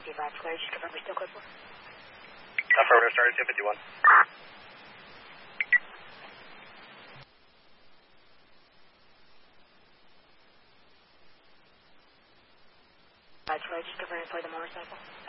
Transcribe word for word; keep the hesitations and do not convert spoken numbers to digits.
five clear, just confirm you're still code four. Affirmative, started two fifty-one. five clear, just confirm for the motorcycle.